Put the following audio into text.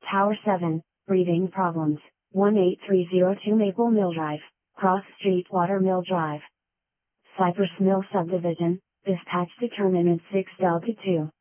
Tower 7, breathing problems, 18302 Maple Mill Drive, Cross Street Watermill Drive. Cypress Mill Subdivision, dispatch determinant 6 Delta 2.